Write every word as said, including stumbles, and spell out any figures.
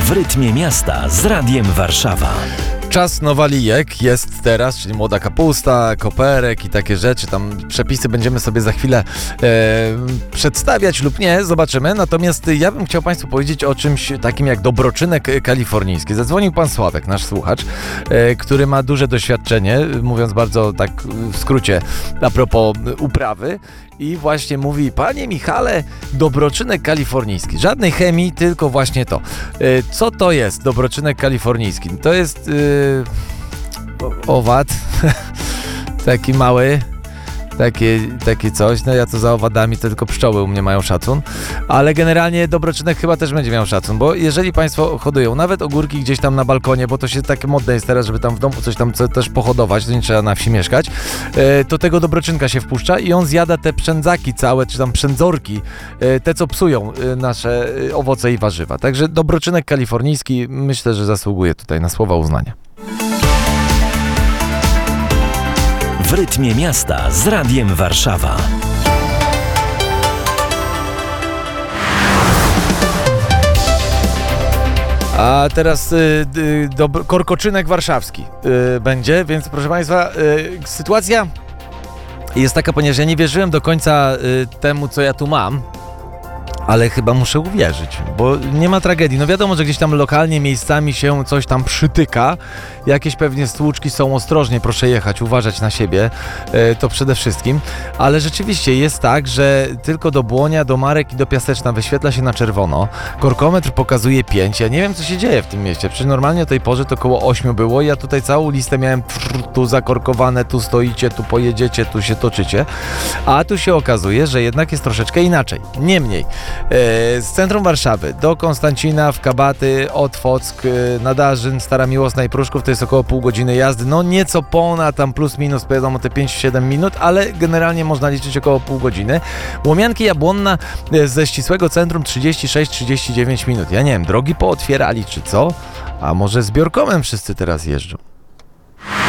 W rytmie miasta z Radiem Warszawa. Czas nowalijek jest teraz, czyli młoda kapusta, koperek i takie rzeczy. Tam przepisy będziemy sobie za chwilę e, przedstawiać lub nie, zobaczymy. Natomiast ja bym chciał Państwu powiedzieć o czymś takim jak dobroczynek kalifornijski. Zadzwonił Pan Sławek, nasz słuchacz, e, który ma duże doświadczenie, mówiąc bardzo tak w skrócie a propos uprawy. I właśnie mówi: panie Michale, dobroczynek kalifornijski. Żadnej chemii, tylko właśnie to. E, co to jest dobroczynek kalifornijski? To jest yy, owad, taki mały, takie, takie coś. No ja to za owadami to tylko pszczoły u mnie mają szacun. Ale generalnie dobroczynek chyba też będzie miał szacun, bo jeżeli Państwo hodują nawet ogórki gdzieś tam na balkonie, bo to się takie modne jest teraz, żeby tam w domu coś tam co, też pohodować, to nie trzeba na wsi mieszkać, e, to tego dobroczynka się wpuszcza i on zjada te przędzaki całe, czy tam przędzorki, e, te co psują e, nasze e, owoce i warzywa. Także dobroczynek kalifornijski myślę, że zasługuje tutaj na słowa uznania. W rytmie miasta z Radiem Warszawa. A teraz y, y, dob- korkoczynek warszawski y, będzie, więc proszę Państwa, y, sytuacja jest taka, ponieważ ja nie wierzyłem do końca y, temu, co ja tu mam, ale chyba muszę uwierzyć, bo nie ma tragedii. No wiadomo, że gdzieś tam lokalnie miejscami się coś tam przytyka, jakieś pewnie stłuczki są, ostrożnie proszę jechać, uważać na siebie, e, to przede wszystkim, ale rzeczywiście jest tak, że tylko do Błonia, do Marek i do Piaseczna wyświetla się na czerwono, korkometr pokazuje pięć, ja nie wiem co się dzieje w tym mieście, przecież normalnie o tej porze to około ośmiu było, ja tutaj całą listę miałem trrr, tu zakorkowane, tu stoicie, tu pojedziecie, tu się toczycie, a tu się okazuje, że jednak jest troszeczkę inaczej. Niemniej, z centrum Warszawy do Konstancina, w Kabaty, Otwock, Nadarzyn, Stara Miłosna i Pruszków to jest około pół godziny jazdy, no nieco ponad tam plus minus, powiedzmy te pięć siedem minut, ale generalnie można liczyć około pół godziny. Łomianki Jabłonna ze ścisłego centrum trzydzieści sześć trzydzieści dziewięć minut. Ja nie wiem, drogi pootwierali czy co? A może z Biorkomem wszyscy teraz jeżdżą?